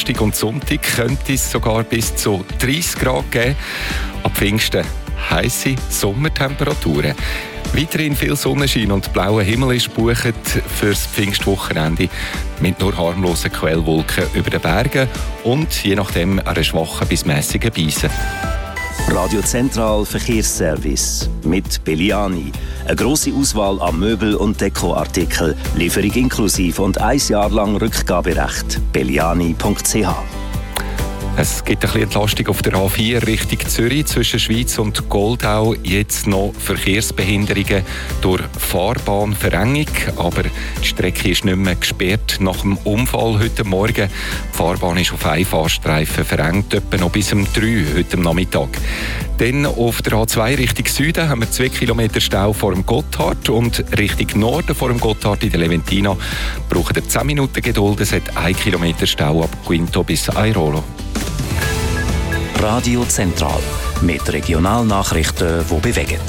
Donnerstag und Sonntag könnte es sogar bis zu 30 Grad geben. Ab Pfingsten heisse Sommertemperaturen. Weiterhin viel Sonnenschein und blauer Himmel ist gebucht für das Pfingstwochenende mit nur harmlosen Quellwolken über den Bergen und je nachdem einer schwachen bis mässigen Brise. Radio Zentral Verkehrsservice mit Belliani. Eine grosse Auswahl an Möbel- und Dekoartikeln, Lieferung inklusive und 1 Jahr lang Rückgaberecht. belliani.ch. Es gibt ein bisschen Entlastung auf der A4 Richtung Zürich zwischen Schweiz und Goldau. Jetzt noch Verkehrsbehinderungen durch Fahrbahnverengung. Aber die Strecke ist nicht mehr gesperrt nach dem Unfall heute Morgen. Die Fahrbahn ist auf einen Fahrstreifen verengt, etwa noch bis um 3 heute Nachmittag. Dann auf der A2 Richtung Süden haben wir 2 Kilometer Stau vor dem Gotthard. Und Richtung Norden vor dem Gotthard in der Leventina brauchen wir 10 Minuten Geduld. Es hat 1 Kilometer Stau ab Quinto bis Airolo. Radio Zentral mit Regionalnachrichten, die bewegen.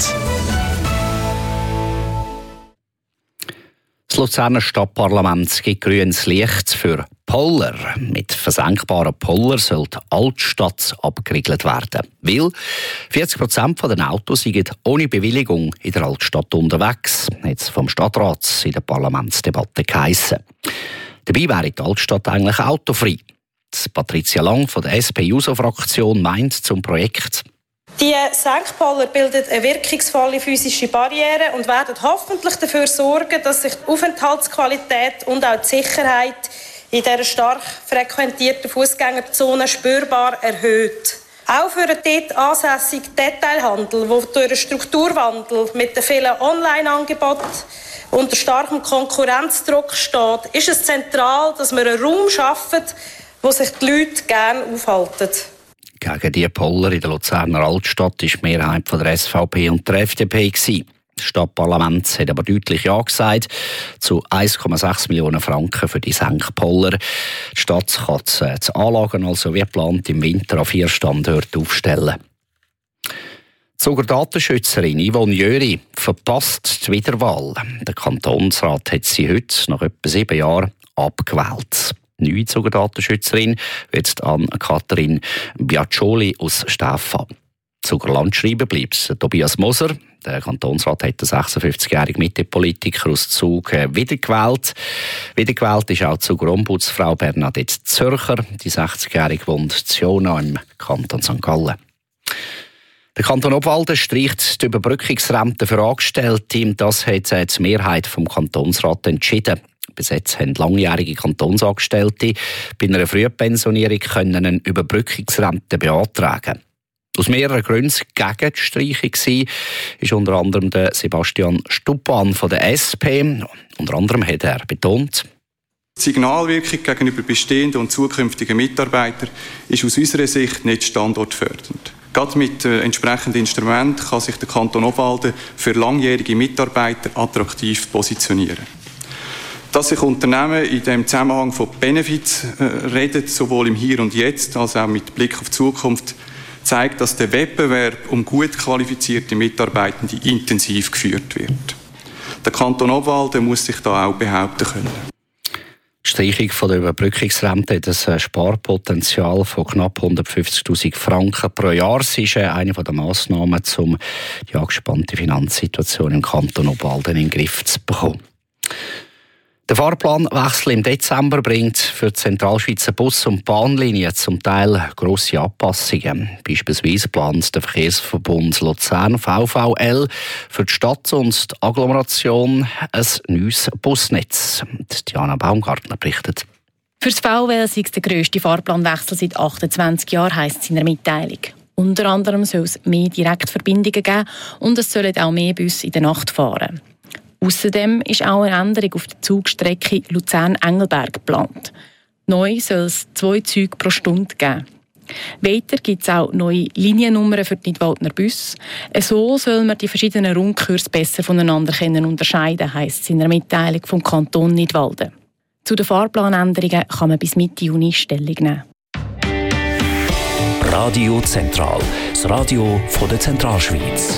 Das Luzerner Stadtparlament gibt grünes Licht für Poller. Mit versenkbaren Poller soll die Altstadt abgeriegelt werden. Weil 40% der Autos sind ohne Bewilligung in der Altstadt unterwegs, hat es vom Stadtrat in der Parlamentsdebatte geheissen. Dabei wäre die Altstadt eigentlich autofrei. Patricia Lang von der SP-JUSO-Fraktion meint zum Projekt: Die Senkpoller bilden eine wirkungsvolle physische Barriere und werden hoffentlich dafür sorgen, dass sich die Aufenthaltsqualität und auch die Sicherheit in dieser stark frequentierten Fußgängerzone spürbar erhöht. Auch für den dort ansässigen Detailhandel, der durch den Strukturwandel mit den vielen Online-Angeboten unter starkem Konkurrenzdruck steht, ist es zentral, dass wir einen Raum schaffen, wo sich die Leute gerne aufhalten. Gegen die Poller in der Luzerner Altstadt war die Mehrheit von der SVP und der FDP. Das Stadtparlament hat aber deutlich Ja gesagt zu 1,6 Millionen Franken für die Senkpoller. Die Stadt kann die Anlagen also wie geplant im Winter an 4 Standorten aufstellen. Die Zuger Datenschützerin Yvonne Jöri verpasst die Wiederwahl. Der Kantonsrat hat sie heute, nach etwa 7 Jahren, abgewählt. Die neue Zuger Datenschützerin wird Ann-Kathrin Biaccioli aus Stefan. Zuger Landschreiber bleibt Tobias Moser. Der Kantonsrat hat den 56-jährigen Mitte-Politiker aus Zug wiedergewählt. Wiedergewählt ist auch Zuger Ombudsfrau Bernadette Zürcher. Die 60-jährige wohnt in Ziona im Kanton St. Gallen. Der Kanton Obwalden streicht die Überbrückungsrente für Angestellte. Das hat die Mehrheit vom Kantonsrat entschieden. Bis jetzt haben langjährige Kantonsangestellte bei einer Frühpensionierung eine Überbrückungsrente beantragen. Aus mehreren Gründen gegen die Streichung war unter anderem der Sebastian Stuppan von der SP. Unter anderem hat er betont: Die Signalwirkung gegenüber bestehenden und zukünftigen Mitarbeitern ist aus unserer Sicht nicht standortfördernd. Gerade mit entsprechenden Instrumenten kann sich der Kanton Obwalden für langjährige Mitarbeiter attraktiv positionieren. Dass sich Unternehmen in dem Zusammenhang von Benefits reden, sowohl im Hier und Jetzt als auch mit Blick auf die Zukunft, zeigt, dass der Wettbewerb um gut qualifizierte Mitarbeitende intensiv geführt wird. Der Kanton Obwalden muss sich da auch behaupten können. Die Streichung der Überbrückungsrente hat ein Sparpotenzial von knapp 150'000 Franken pro Jahr. Es ist eine der Massnahmen, um die angespannte Finanzsituation im Kanton Obwalden in den Griff zu bekommen. Der Fahrplanwechsel im Dezember bringt für die Zentralschweizer Bus- und Bahnlinien zum Teil grosse Anpassungen. Beispielsweise plant der Verkehrsverbund Luzern VVL für die Stadt und die Agglomeration ein neues Busnetz. Diana Baumgartner berichtet. Für das VWL sei es der grösste Fahrplanwechsel seit 28 Jahren, heisst es in einer Mitteilung. Unter anderem soll es mehr Direktverbindungen geben und es sollen auch mehr Busse in der Nacht fahren. Außerdem ist auch eine Änderung auf der Zugstrecke Luzern-Engelberg geplant. Neu soll es 2 Züge pro Stunde geben. Weiter gibt es auch neue Liniennummern für die Nidwaldner Busse. So soll man die verschiedenen Rundkurse besser voneinander unterscheiden, heisst es in einer Mitteilung vom Kanton Nidwalden. Zu den Fahrplanänderungen kann man bis Mitte Juni Stellung nehmen. Radio Zentral, das Radio von der Zentralschweiz.